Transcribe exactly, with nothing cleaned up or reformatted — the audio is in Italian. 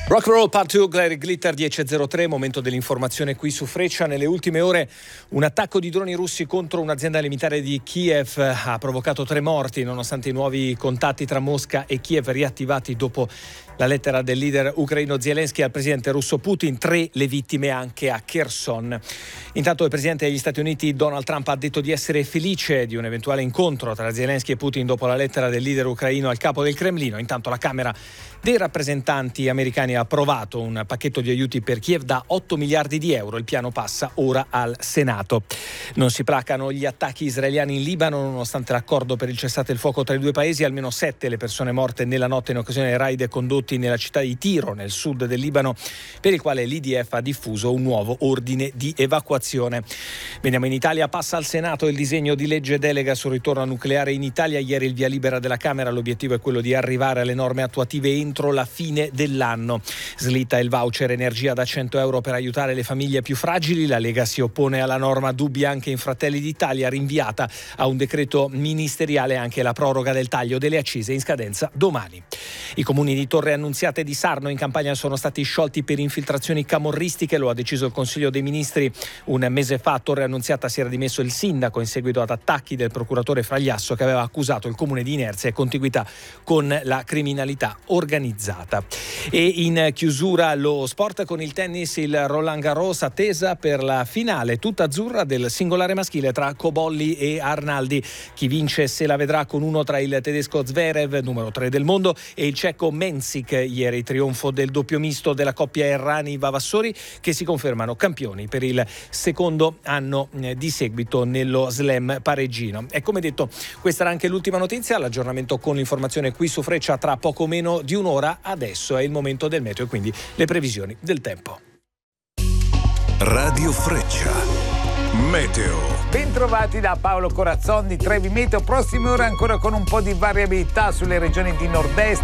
Rock and Roll Part due, Glary Glitter dieci e zero tre, momento dell'informazione qui su Freccia. Nelle ultime ore un attacco di droni russi contro un'azienda militare di Kiev ha provocato tre morti, nonostante i nuovi contatti tra Mosca e Kiev riattivati dopo la lettera del leader ucraino Zelensky al presidente russo Putin. Tre le vittime anche a Kherson. Intanto il presidente degli Stati Uniti Donald Trump ha detto di essere felice di un eventuale incontro tra Zelensky e Putin dopo la lettera del leader ucraino al capo del Cremlino. Intanto la Camera dei rappresentanti americani ha approvato un pacchetto di aiuti per Kiev da otto miliardi di euro. Il piano passa ora al Senato. Non si placano gli attacchi israeliani in Libano, nonostante l'accordo per il cessate il fuoco tra i due paesi. Almeno sette le persone morte nella notte in occasione dei raid condotti nella città di Tiro, nel sud del Libano, per il quale l'I D F ha diffuso un nuovo ordine di evacuazione. Veniamo in Italia, passa al Senato il disegno di legge delega sul ritorno al nucleare in Italia. Ieri il via libera della Camera, l'obiettivo è quello di arrivare alle norme attuative entro la fine dell'anno. Slitta il voucher energia da cento euro per aiutare le famiglie più fragili. La Lega si oppone alla norma, dubbi anche in Fratelli d'Italia, rinviata a un decreto ministeriale anche la proroga del taglio delle accise in scadenza domani. I comuni di Torre Annunziata e di Sarno in Campania sono stati sciolti per infiltrazioni camorristiche, lo ha deciso il Consiglio dei Ministri. Un mese fa a Torre Annunziata si era dimesso il sindaco in seguito ad attacchi del procuratore Fragliasso, che aveva accusato il comune di inerzia e contiguità con la criminalità organizzata. E in chiusura lo sport con il tennis, il Roland Garros attesa per la finale tutta azzurra del singolare maschile tra Cobolli e Arnaldi. Chi vince se la vedrà con uno tra il tedesco Zverev, numero tre del mondo, e il ceco Mensik. Ieri trionfo del doppio misto della coppia Errani-Vavassori, che si confermano campioni per il secondo anno di seguito nello slam pareggino. E come detto, questa era anche l'ultima notizia. L'aggiornamento con l'informazione qui su Freccia tra poco meno di un'ora. Adesso è il momento del meteo e quindi le previsioni del tempo. Radio Freccia Meteo. Bentrovati da Paolo Corazzon di Trevi Meteo. Prossime ore ancora con un po' di variabilità sulle regioni di nord-est